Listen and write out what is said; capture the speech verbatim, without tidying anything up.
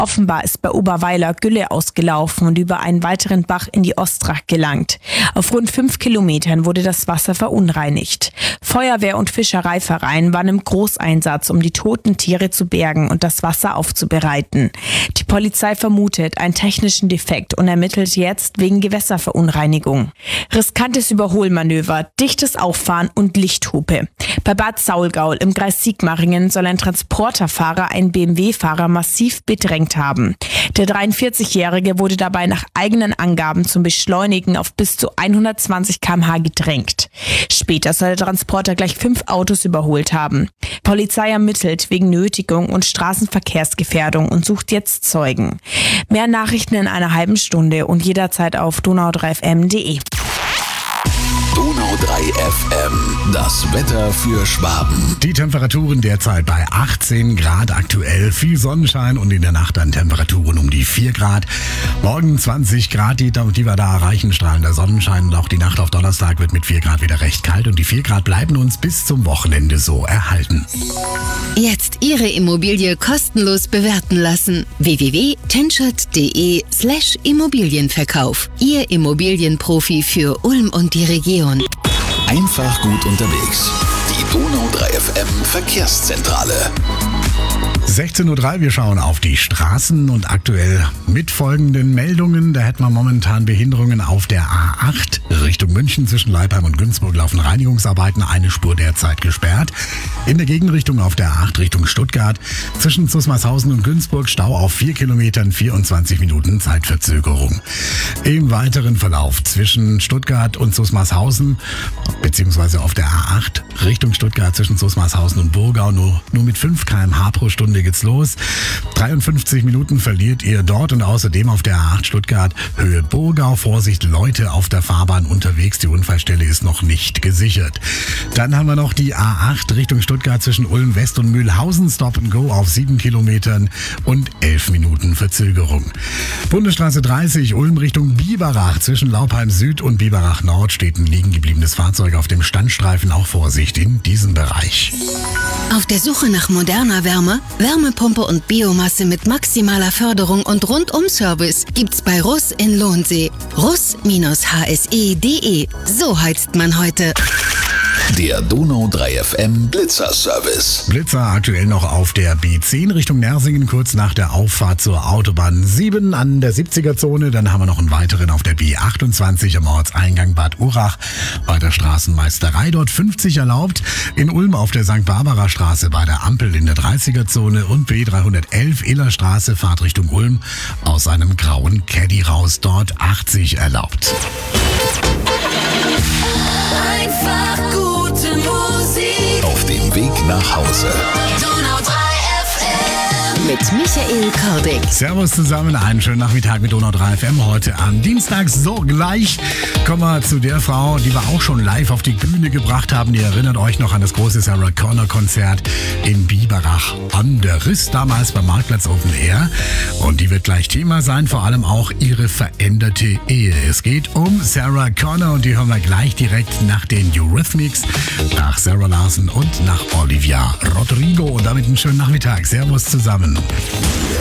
Offenbar ist bei Oberweiler Gülle ausgelaufen und über einen weiteren Bach in die Ostrach gelangt. Auf rund fünf Kilometern wurde das Wasser verunreinigt. Feuerwehr und Fischereiverein waren im Großeinsatz, um die toten Tiere zu bergen und das Wasser aufzubereiten. Die Polizei vermutet einen technischen Defekt und ermittelt jetzt wegen Gewässerverunreinigung. Riskantes Überholmanöver, dichtes Auffahren und Lichthupe. Bei Bad Saulgaul im Kreis Sigmaringen soll ein Transporterfahrer einen B M W-Fahrer massiv bedrängt haben. Der dreiundvierzigjährige wurde dabei nach eigenen Angaben zum Beschleunigen auf bis zu hundertzwanzig Kilometer pro Stunde gedrängt. Später soll der Transporter gleich fünf Autos überholt haben. Polizei ermittelt wegen Nötigung und Straßenverkehrsgefährdung und sucht jetzt Zeugen. Mehr Nachrichten in einer halben Stunde und jederzeit auf donau drei f m punkt d e. Donau drei F M, das Wetter für Schwaben. Die Temperaturen derzeit bei achtzehn Grad aktuell, viel Sonnenschein und in der Nacht dann Temperaturen um die vier Grad. Morgen zwanzig Grad, die, die wir da erreichen, strahlender Sonnenschein und auch die Nacht auf Donnerstag wird mit vier Grad wieder recht kalt und die vier Grad bleiben uns bis zum Wochenende so erhalten. Jetzt Ihre Immobilie kostenlos bewerten lassen. w w w punkt tenschert punkt d e slash Immobilienverkauf. Ihr Immobilienprofi für Ulm und die Region. Einfach gut unterwegs. Die Donau drei F M Verkehrszentrale. sechzehn Uhr drei, wir schauen auf die Straßen und aktuell mit folgenden Meldungen. Da hätten wir momentan Behinderungen auf der A acht Richtung München. Zwischen Leipheim und Günzburg laufen Reinigungsarbeiten, eine Spur derzeit gesperrt. In der Gegenrichtung auf der A acht Richtung Stuttgart. Zwischen Zusmarshausen und Günzburg Stau auf vier Kilometern, vierundzwanzig Minuten Zeitverzögerung. Im weiteren Verlauf zwischen Stuttgart und Zusmarshausen, beziehungsweise auf der A acht Richtung Stuttgart zwischen Zusmarshausen und Burgau nur, nur mit fünf Kilometer pro Stunde pro Stunde geht's los. dreiundfünfzig Minuten verliert ihr dort und außerdem auf der A acht Stuttgart Höhe Burgau. Vorsicht, Leute auf der Fahrbahn unterwegs. Die Unfallstelle ist noch nicht gesichert. Dann haben wir noch die A acht Richtung Stuttgart zwischen Ulm West und Mühlhausen. Stop and Go auf sieben Kilometern und elf Minuten Verzögerung. Bundesstraße dreißig Ulm Richtung Biberach. Zwischen Laupheim Süd und Biberach Nord steht ein liegen gebliebenes Fahrzeug auf dem Standstreifen. Auch Vorsicht in diesem Bereich. Auf der Suche nach moderner Wärme, Wärmepumpe und Biomasse mit maximaler Förderung und Rundum-Service gibt's bei Russ in Lohnsee. russ H S E punkt d e. So heizt man heute. Der Donau drei F M Blitzer-Service. Blitzer aktuell noch auf der B zehn Richtung Nersingen, kurz nach der Auffahrt zur Autobahn sieben an der siebziger-Zone. Dann haben wir noch einen weiteren auf der B achtundzwanzig am Ortseingang Bad Urach bei der Straßenmeisterei. Dort fünfzig erlaubt. In Ulm auf der Sankt Barbara Straße bei der Ampel in der dreißiger-Zone und B dreihundertelf Illerstraße Fahrt Richtung Ulm aus einem grauen Caddy raus. Dort achtzig erlaubt. Einfach gute Musik. Auf dem Weg nach Hause. Donau drei F M. Mit Michael Kordick. Servus zusammen, einen schönen Nachmittag mit Donau drei F M heute am Dienstag. So, gleich kommen wir zu der Frau, die wir auch schon live auf die Bühne gebracht haben. Ihr erinnert euch noch an das große Sarah Connor Konzert in Biberach an der Riss, damals beim Marktplatz Open Air. Und die wird gleich Thema sein, vor allem auch ihre veränderte Ehe. Es geht um Sarah Connor und die hören wir gleich direkt nach den Eurythmics, nach Sarah Larson und nach Olivia Rodrigo. Und damit einen schönen Nachmittag. Servus zusammen.